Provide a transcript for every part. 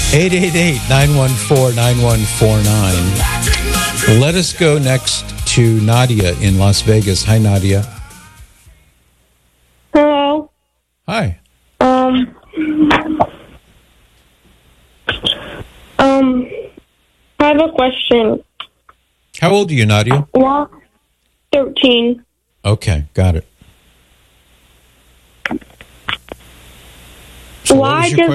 888-914-9149. Let us go next to Nadia in Las Vegas. Hi, Nadia. Hello. Hi. I have a question. How old are you, Nadia? 13. Okay, got it. So Why does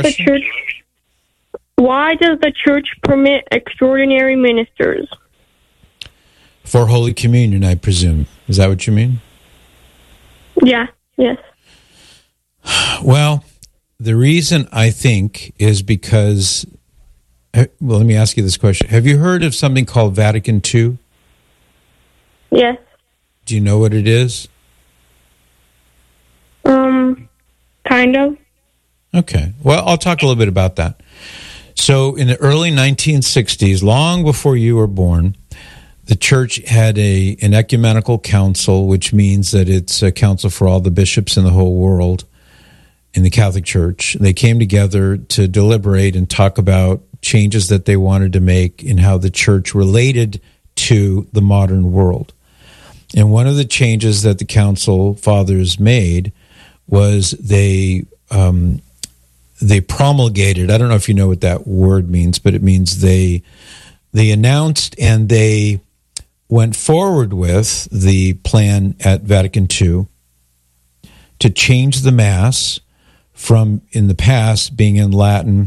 the church permit extraordinary ministers? For Holy Communion, I presume. Is that what you mean? Yeah, yes. Well, the reason I think is because, well, let me ask you this question. Have you heard of something called Vatican II? Yes. Do you know what it is? Kind of. Okay. Well, I'll talk a little bit about that. So in the early 1960s, long before you were born, the church had an ecumenical council, which means that it's a council for all the bishops in the whole world in the Catholic Church. They came together to deliberate and talk about changes that they wanted to make in how the church related to the modern world. And one of the changes that the council fathers made was they promulgated, I don't know if you know what that word means, but it means they announced and they went forward with the plan at Vatican II to change the Mass from, in the past, being in Latin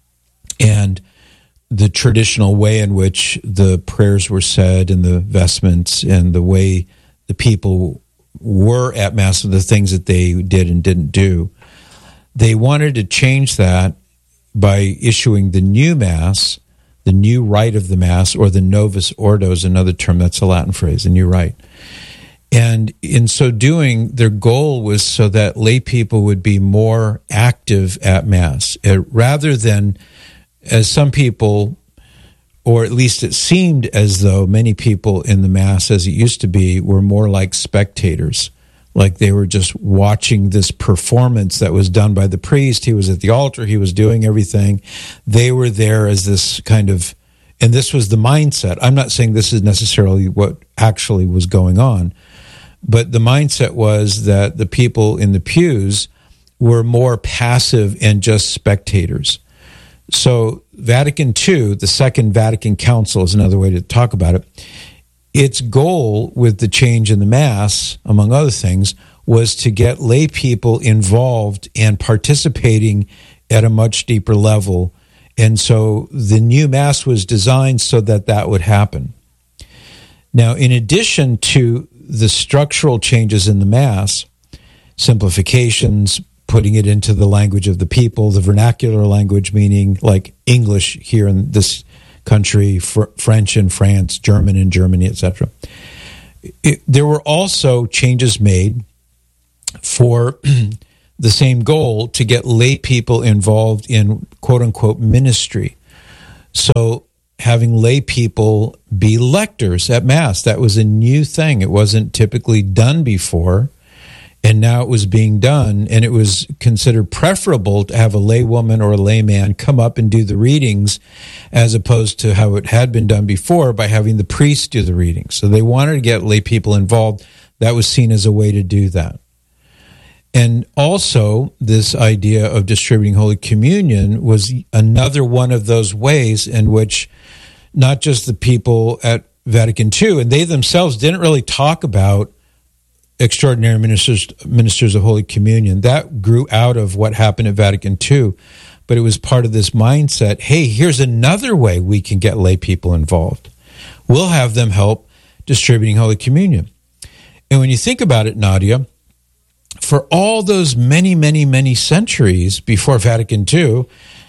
and the traditional way in which the prayers were said and the vestments and the way the people were at Mass and the things that they did and didn't do. They wanted to change that by issuing the new Mass, the new rite of the Mass, or the Novus Ordo is another term. That's a Latin phrase, the new rite. And in so doing, their goal was so that lay people would be more active at Mass, rather than, as some people, or at least it seemed as though many people in the Mass, as it used to be, were more like spectators. Like they were just watching this performance that was done by the priest. He was at the altar. He was doing everything. They were there as this kind of, and this was the mindset. I'm not saying this is necessarily what actually was going on, but the mindset was that the people in the pews were more passive and just spectators. So Vatican II, the Second Vatican Council is another way to talk about it. Its goal with the change in the Mass, among other things, was to get lay people involved and participating at a much deeper level. And so the new Mass was designed so that that would happen. Now, in addition to the structural changes in the Mass, simplifications, putting it into the language of the people, the vernacular language, meaning like English here in this country, French in France, German in Germany, etc. There were also changes made for the same goal to get lay people involved in quote-unquote ministry. So having lay people be lectors at Mass, that was a new thing. It wasn't typically done before. And now it was being done, and it was considered preferable to have a laywoman or a layman come up and do the readings as opposed to how it had been done before by having the priest do the readings. So they wanted to get lay people involved. That was seen as a way to do that. And also, this idea of distributing Holy Communion was another one of those ways in which not just the people at Vatican II, and they themselves didn't really talk about extraordinary ministers of Holy Communion. That grew out of what happened at Vatican II, but it was part of this mindset, hey, here's another way we can get lay people involved. We'll have them help distributing Holy Communion. And when you think about it, Nadia, for all those many, many, many centuries before Vatican II,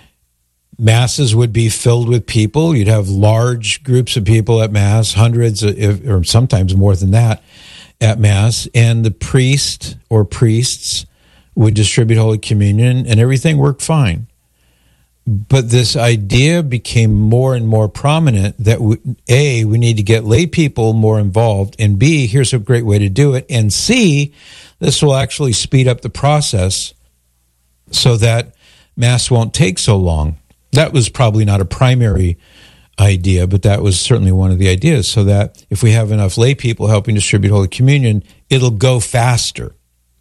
Masses would be filled with people. You'd have large groups of people at Mass, hundreds, or sometimes more than that, at Mass, and the priest or priests would distribute Holy Communion, and everything worked fine. But this idea became more and more prominent that, A, we need to get lay people more involved, and B, here's a great way to do it, and C, this will actually speed up the process so that Mass won't take so long. That was probably not a primary idea, but that was certainly one of the ideas, so that if we have enough lay people helping distribute Holy Communion, it'll go faster.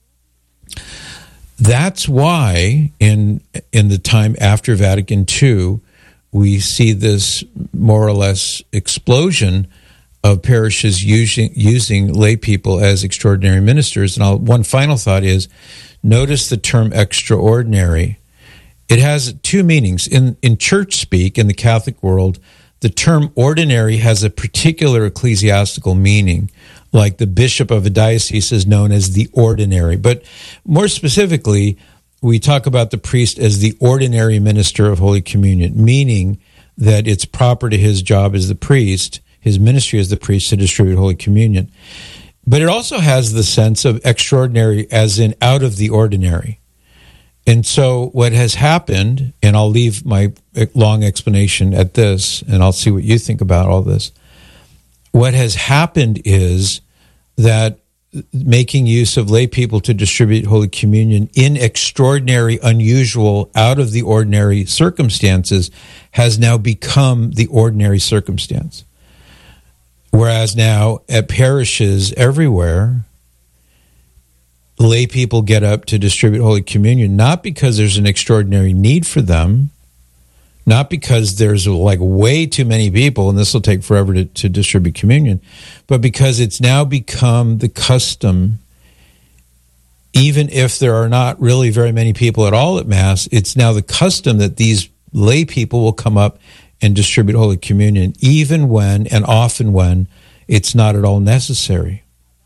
That's why in the time after Vatican II, we see this more or less explosion of parishes using lay people as extraordinary ministers. And one final thought is, notice the term extraordinary. It has two meanings. In church speak, in the Catholic world, the term ordinary has a particular ecclesiastical meaning, like the bishop of a diocese is known as the ordinary. But more specifically, we talk about the priest as the ordinary minister of Holy Communion, meaning that it's proper to his job as the priest, his ministry as the priest, to distribute Holy Communion. But it also has the sense of extraordinary as in out of the ordinary. And so what has happened, and I'll leave my long explanation at this, and I'll see what you think about all this. What has happened is that making use of lay people to distribute Holy Communion in extraordinary, unusual, out of the ordinary circumstances has now become the ordinary circumstance. Whereas now at parishes everywhere, lay people get up to distribute Holy Communion, not because there's an extraordinary need for them, not because there's like way too many people and this will take forever to distribute communion, but because it's now become the custom, even if there are not really very many people at all at Mass, it's now the custom that these lay people will come up and distribute Holy Communion, even when and often when it's not at all necessary.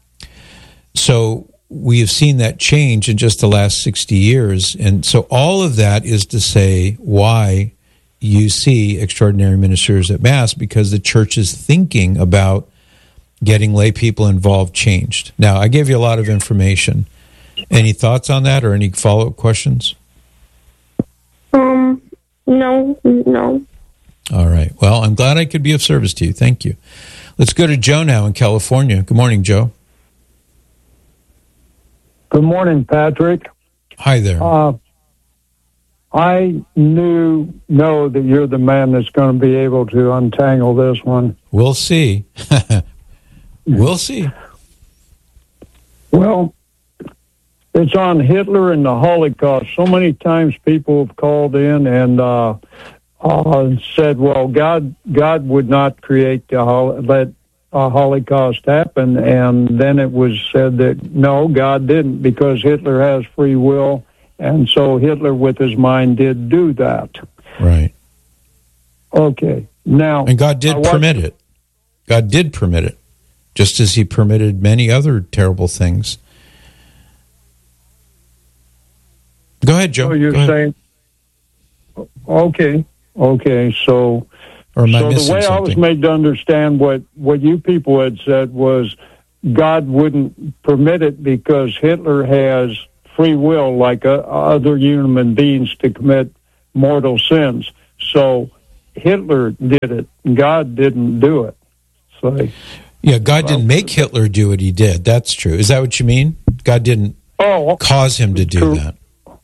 So we have seen that change in just the last 60 years. And so all of that is to say why you see extraordinary ministers at Mass, because the church is thinking about getting lay people involved changed. Now, I gave you a lot of information. Any thoughts on that or any follow-up questions? No. All right. Well, I'm glad I could be of service to you. Thank you. Let's go to Joe now in California. Good morning, Joe. Good morning, Patrick. Hi there. I know that you're the man that's going to be able to untangle this one. We'll see. We'll see. Well, it's on Hitler and the Holocaust. So many times people have called in and said, well, God would not create let a Holocaust happen. And then it was said that, no, God didn't, because Hitler has free will. And so Hitler, with his mind, did do that. Right. Okay. Now, and God did permit it. God did permit it, just as he permitted many other terrible things. Go ahead, Joe. So you're saying, okay. So, or am I missing the way something? I was made to understand what you people had said was God wouldn't permit it because Hitler has free will like other human beings to commit mortal sins. So Hitler did it. God didn't do it. So, yeah, God didn't make Hitler do what he did. That's true. Is that what you mean? God didn't cause him to do that.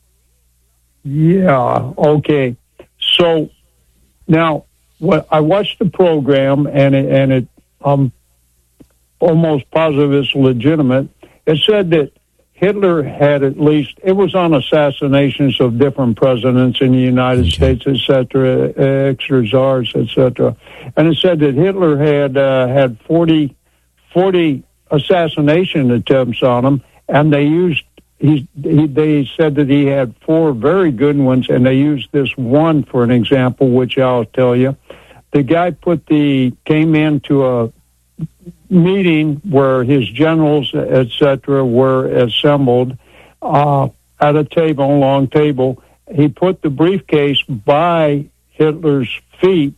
Yeah, okay. So now I watched the program, and it I'm almost positive it's legitimate. It said that Hitler had at least, it was on assassinations of different presidents in the United States, etc., extra czars, etc. And it said that Hitler had 40 assassination attempts on him, and they said that he had 4 very good ones, and they used this one for an example, which I'll tell you. The guy came into a meeting where his generals, etc., were assembled at a table, a long table. He put the briefcase by Hitler's feet.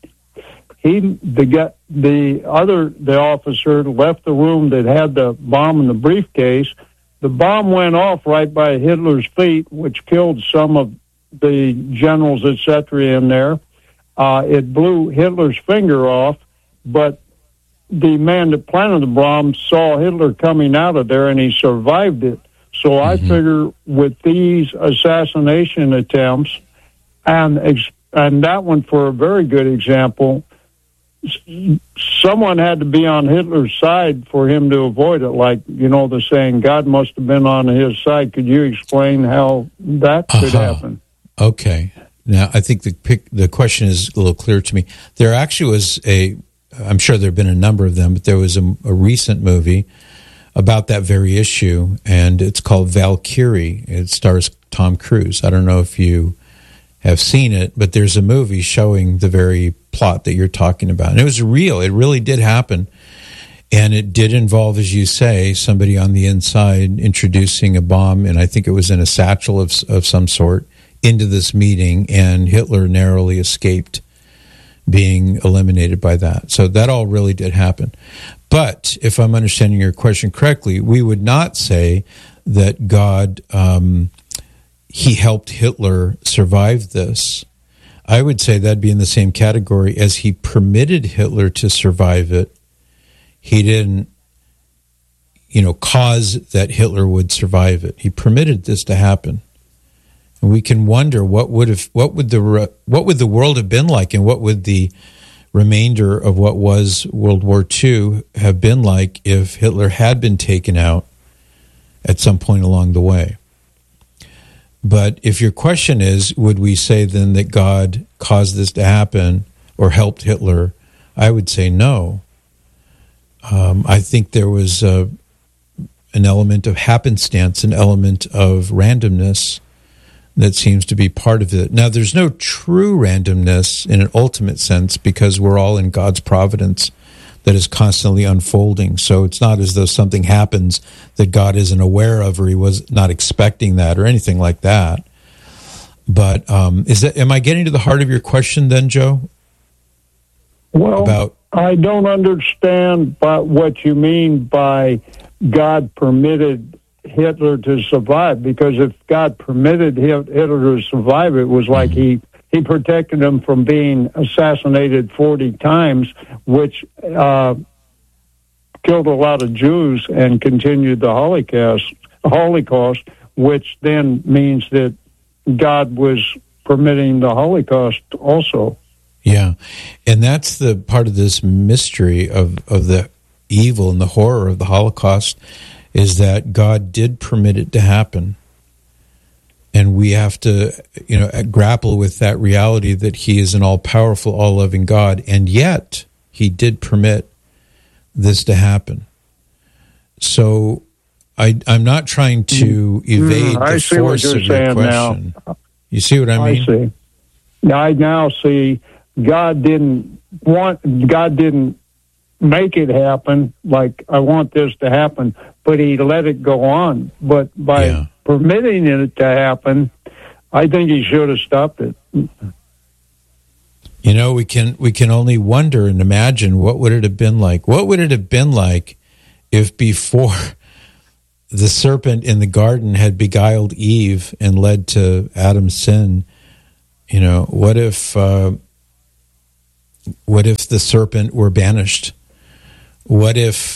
The officer left the room that had the bomb in the briefcase. The bomb went off right by Hitler's feet, which killed some of the generals, etc., in there. It blew Hitler's finger off, but the man that planted the bomb saw Hitler coming out of there, and he survived it. So I figure with these assassination attempts, and and that one for a very good example. Someone had to be on Hitler's side for him to avoid it. Like, the saying, God must have been on his side. Could you explain how that could happen? Okay. Now, I think the question is a little clearer to me. There actually was I'm sure there have been a number of them, but there was a recent movie about that very issue, and it's called Valkyrie. It stars Tom Cruise. I don't know if you have seen it, but there's a movie showing the very plot that you're talking about. And it was real. It really did happen. And it did involve, as you say, somebody on the inside introducing a bomb, and I think it was in a satchel of some sort, into this meeting, and Hitler narrowly escaped being eliminated by that. So that all really did happen. But if I'm understanding your question correctly, we would not say that God, he helped Hitler survive this. I would say that'd be in the same category as he permitted Hitler to survive it. He didn't, cause that Hitler would survive it. He permitted this to happen. And we can wonder what would the world have been like, and what would the remainder of what was World War II have been like if Hitler had been taken out at some point along the way. But if your question is, would we say then that God caused this to happen or helped Hitler, I would say no. I think there was an element of happenstance, an element of randomness that seems to be part of it. Now, there's no true randomness in an ultimate sense, because we're all in God's providence that is constantly unfolding. So it's not as though something happens that God isn't aware of, or he was not expecting that, or anything like that. But am I getting to the heart of your question then, Joe? Well, I don't understand what you mean by God permitted Hitler to survive, because if God permitted Hitler to survive, it was like he protected him from being assassinated 40 times, which killed a lot of Jews and continued the Holocaust, which then means that God was permitting the Holocaust also. Yeah, and that's the part of this mystery of the evil and the horror of the Holocaust, is that God did permit it to happen. And we have to, grapple with that reality that he is an all-powerful, all-loving God, and yet he did permit this to happen. So I'm not trying to evade the force of your question. Now. You see what I mean? I see. I now see God didn't make it happen, like I want this to happen, but he let it go on. But by permitting it to happen, I think he should have stopped it. We can only wonder and imagine, what would it have been like? What would it have been like if before the serpent in the garden had beguiled Eve and led to Adam's sin? What if the serpent were banished? What if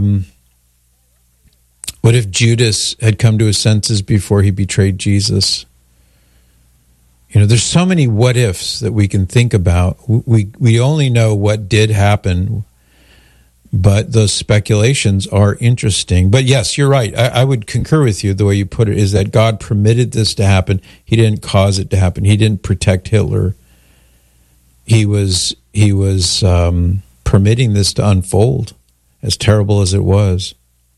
Judas had come to his senses before he betrayed Jesus? There's so many what ifs that we can think about. We only know what did happen, but those speculations are interesting. But yes, you're right. I would concur with you. The way you put it is that God permitted this to happen. He didn't cause it to happen. He didn't protect Hitler. He was permitting this to unfold, as terrible as it was.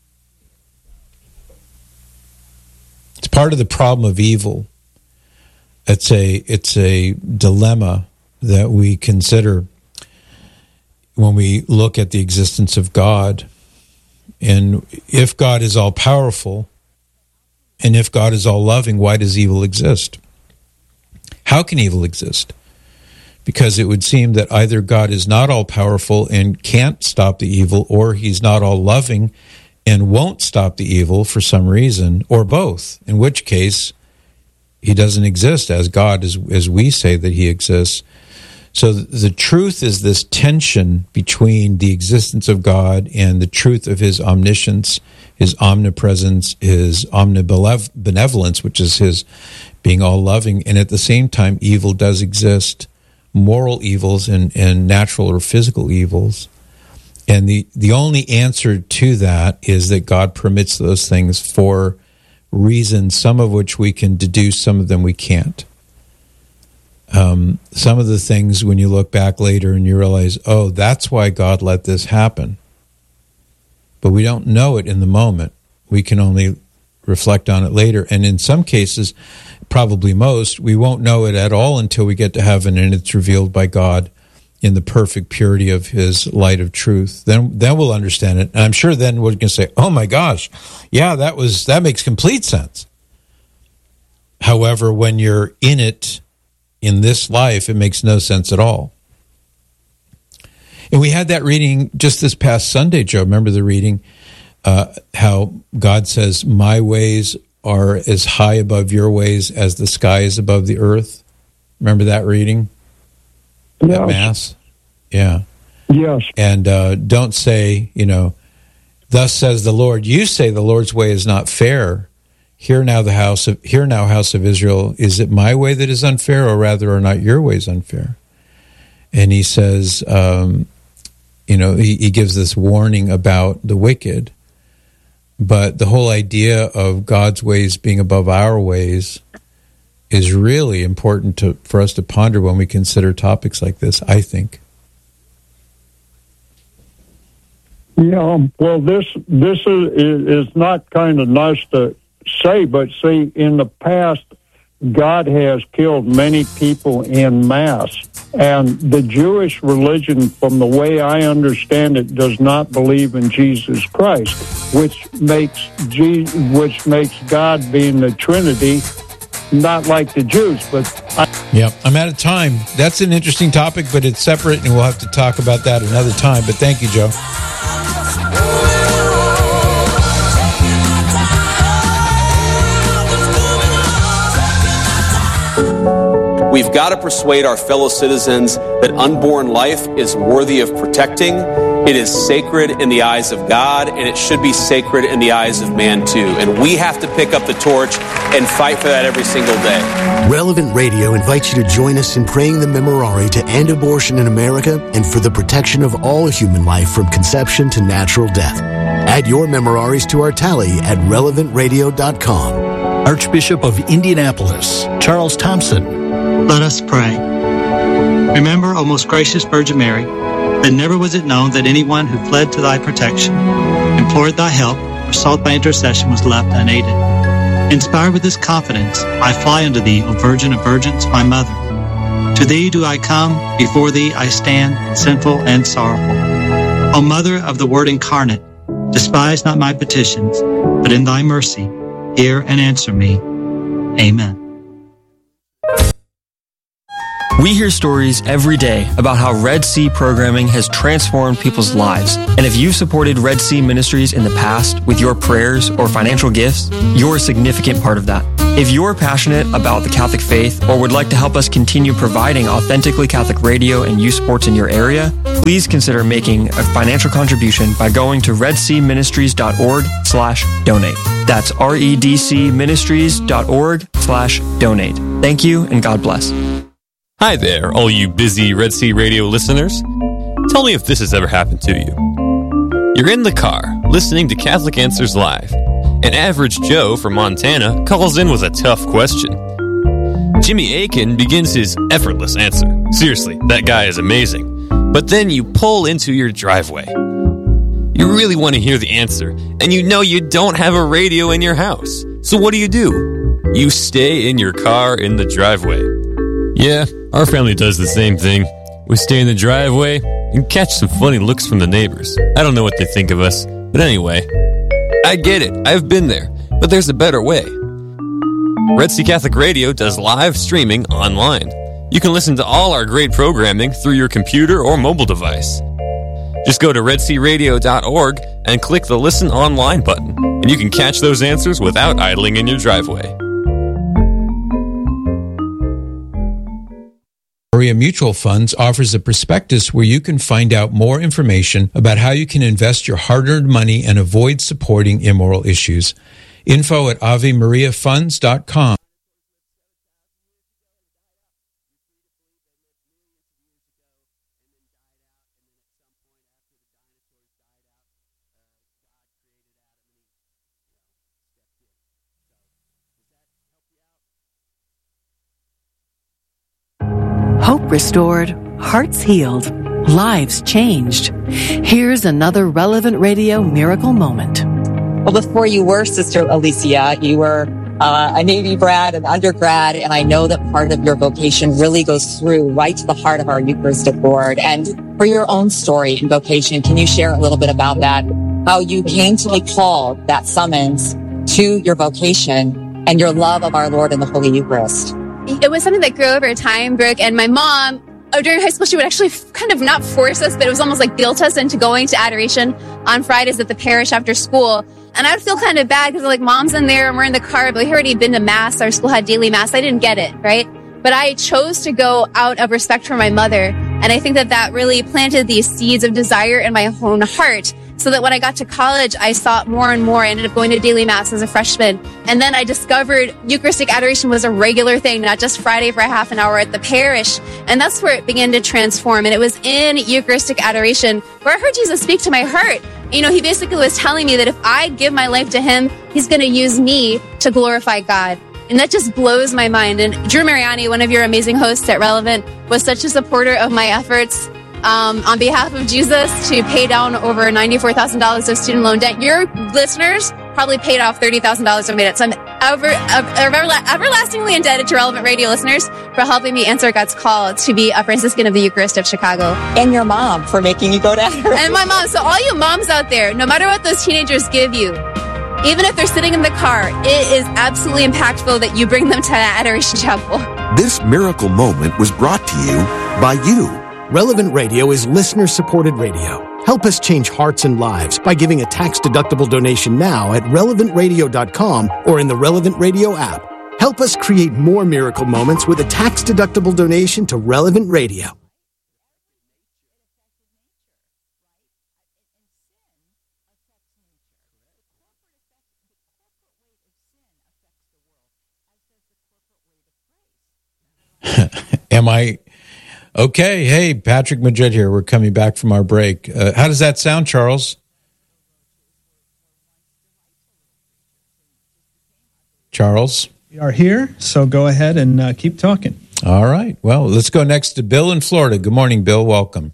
It's part of the problem of evil. It's a dilemma that we consider when we look at the existence of God. And if God is all powerful, and if God is all loving, why does evil exist? How can evil exist? Because it would seem that either God is not all powerful and can't stop the evil, or he's not all loving and won't stop the evil for some reason, or both, in which case he doesn't exist as God as we say that he exists. So the truth is this tension between the existence of God and the truth of his omniscience, his omnipresence, his omnibenevolence, which is his being all loving, and at the same time, evil does exist, moral evils and natural or physical evils. And the only answer to that is that God permits those things for reasons, some of which we can deduce, some of them we can't. Some of the things, when you look back later and you realize, oh, that's why God let this happen. But we don't know it in the moment. We can only reflect on it later. And in some cases, probably most, we won't know it at all until we get to heaven and it's revealed by God in the perfect purity of his light of truth. Then we'll understand it. And I'm sure then we're going to say, oh my gosh, yeah, that makes complete sense. However, when you're in it in this life, it makes no sense at all. And we had that reading just this past Sunday, Joe. Remember the reading? How God says, my ways are as high above your ways as the sky is above the earth. Remember that reading? Yes. At Mass? Yeah. Yes. And don't say, thus says the Lord. You say the Lord's way is not fair. Hear now, house of Israel, is it my way that is unfair, or rather are not your ways unfair? And he says, he gives this warning about the wicked. But the whole idea of God's ways being above our ways is really important for us to ponder when we consider topics like this, I think. Yeah, well, this is not kind of nice to say, but see, in the past, God has killed many people en masse, and the Jewish religion, from the way I understand it, does not believe in Jesus Christ, which makes God being the Trinity not like the Jews. Yeah, I'm out of time. That's an interesting topic, but it's separate, and we'll have to talk about that another time. But thank you, Joe. We've got to persuade our fellow citizens that unborn life is worthy of protecting. It is sacred in the eyes of God, and it should be sacred in the eyes of man too. And we have to pick up the torch and fight for that every single day. Relevant Radio invites you to join us in praying the Memorare to end abortion in America and for the protection of all human life from conception to natural death. Add your Memoraries to our tally at relevantradio.com. Archbishop of Indianapolis, Charles Thompson. Let us pray. Remember, O most gracious Virgin Mary, that never was it known that anyone who fled to thy protection, implored thy help, or sought thy intercession was left unaided. Inspired with this confidence, I fly unto thee, O Virgin of Virgins, my Mother. To thee do I come, before thee I stand, sinful and sorrowful. O Mother of the Word incarnate, despise not my petitions, but in thy mercy, hear and answer me. Amen. We hear stories every day about how Red Sea programming has transformed people's lives. And if you've supported Red Sea Ministries in the past with your prayers or financial gifts, you're a significant part of that. If you're passionate about the Catholic faith or would like to help us continue providing authentically Catholic radio and youth sports in your area, please consider making a financial contribution by going to redseaministries.org/donate. That's redcministries.org/donate. Thank you, and God bless. Hi there, all you busy Red Sea Radio listeners. Tell me if this has ever happened to you. You're in the car, listening to Catholic Answers Live. An average Joe from Montana calls in with a tough question. Jimmy Akin begins his effortless answer. Seriously, that guy is amazing. But then you pull into your driveway. You really want to hear the answer, and you know you don't have a radio in your house. So what do? You stay in your car in the driveway. Yeah, our family does the same thing. We stay in the driveway and catch some funny looks from the neighbors. I don't know what they think of us, but anyway, I get it. I've been there, but there's a better way. Red Sea Catholic Radio does live streaming online. You can listen to all our great programming through your computer or mobile device. Just go to redsearadio.org and click the Listen Online button, and you can catch those answers without idling in your driveway. Maria Mutual Funds offers a prospectus where you can find out more information about how you can invest your hard-earned money and avoid supporting immoral issues. Info at AveMariaFunds.com. restored, hearts healed, lives changed. Here's another Relevant Radio miracle moment. Well, before you were Sister Alicia, you were a Navy brat, an undergrad, and I know that part of your vocation really goes through right to the heart of our Eucharistic Board. And for your own story in vocation, can you share a little bit about that? How you came to be called, that summons to your vocation and your love of our Lord in the Holy Eucharist? It was something that grew over time, Brooke, and my mom, during high school, she would actually kind of not force us, but it was almost like guilt us into going to adoration on Fridays at the parish after school. And I would feel kind of bad because like mom's in there and we're in the car, but we already been to mass. Our school had daily mass. I didn't get it, right? But I chose to go out of respect for my mother. And I think that really planted these seeds of desire in my own heart. So that when I got to college, I saw it more and more. I ended up going to daily mass as a freshman. And then I discovered Eucharistic adoration was a regular thing, not just Friday for a half an hour at the parish. And that's where it began to transform. And it was in Eucharistic adoration where I heard Jesus speak to my heart. You know, he basically was telling me that if I give my life to him, he's going to use me to glorify God. And that just blows my mind. And Drew Mariani, one of your amazing hosts at Relevant, was such a supporter of my efforts on behalf of Jesus to pay down over $94,000 of student loan debt. Your listeners probably paid off $30,000 of my debt. So I'm everlastingly indebted to Relevant Radio listeners for helping me answer God's call to be a Franciscan of the Eucharist of Chicago. And your mom for making you go to adoration. And my mom. So all you moms out there, no matter what those teenagers give you, even if they're sitting in the car, it is absolutely impactful that you bring them to Adoration Chapel. This miracle moment was brought to you by you. Relevant Radio is listener-supported radio. Help us change hearts and lives by giving a tax-deductible donation now at relevantradio.com or in the Relevant Radio app. Help us create more miracle moments with a tax-deductible donation to Relevant Radio. Am I... Okay, hey, Patrick Majid here. We're coming back from our break. How does that sound, Charles? Charles? We are here, so go ahead and keep talking. All right. Well, let's go next to Bill in Florida. Good morning, Bill. Welcome.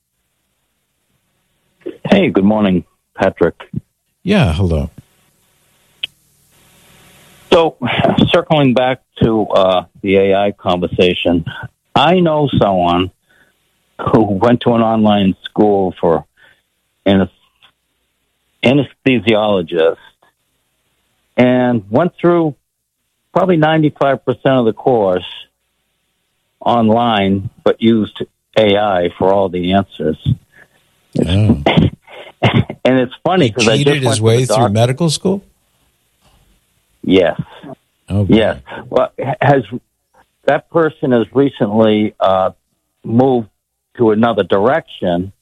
Hey, good morning, Patrick. Yeah, hello. So, circling back to the AI conversation, I know someone who went to an online school for an anesthesiologist and went through probably 95% of the course online, but used AI for all the answers. Oh. And it's funny because I just cheated his way through medical school? Yes. Oh, yes. Well, that person has recently moved to another direction